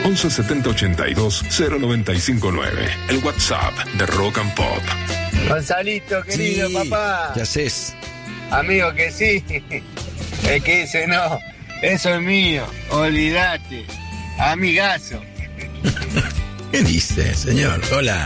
11 70 82 0959. El WhatsApp de Rock and Pop. Gonzalito, querido papá. ¿Qué haces? Amigo que sí. El que dice no, eso es mío. Olvídate. Amigazo. ¿Qué dice, señor? Hola.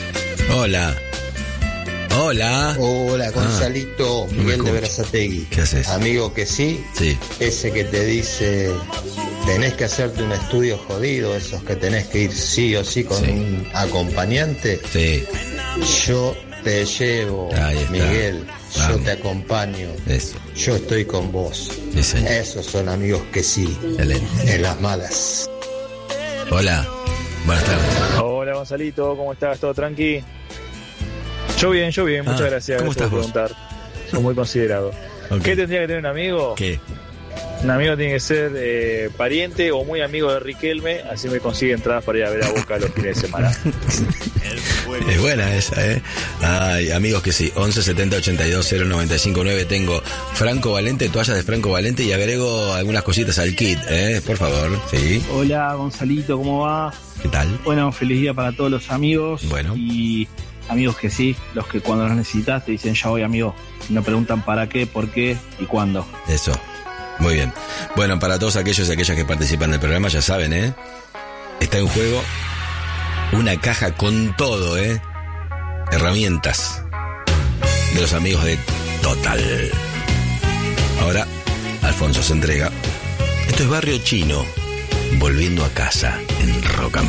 Hola, Gonzalito. Miguel de Berazategui. ¿Qué haces? Amigo que sí. Sí. Ese que te dice, tenés que hacerte un estudio jodido, esos que tenés que ir sí o sí con un acompañante. Sí. Yo te llevo, Ahí está. Miguel. Vamos. Yo te acompaño. Eso. Yo estoy con vos. Sí, señor. Esos son amigos que sí. Excelente. En las malas. Hola. Buenas tardes. Hola Gonzalito, ¿cómo estás? ¿Todo tranqui? Yo bien, muchas gracias. ¿Cómo estás por vos? preguntar. Soy muy considerado. Ok. ¿Qué tendría que tener un amigo? ¿Qué? Un amigo tiene que ser pariente o muy amigo de Riquelme, así me consigue entradas para ir a ver a Boca los fines de semana. Es buena esa, ¿eh? Ay, amigos que sí. 11 70 82 0959. Tengo Franco Valente, toallas de Franco Valente, y agrego algunas cositas al kit, ¿eh? Por favor, sí. Hola Gonzalito, ¿cómo va? ¿Qué tal? Bueno, feliz día para todos los amigos. Bueno. Y amigos que sí, los que cuando los necesitas te dicen ya voy, amigo. No preguntan para qué, por qué y cuándo. Eso. Muy bien. Bueno, para todos aquellos y aquellas que participan del programa, ya saben, ¿eh? Está en juego una caja con todo, ¿eh? Herramientas de los amigos de Total. Ahora, Alfonso se entrega. Esto es Barrio Chino, volviendo a casa en Rock and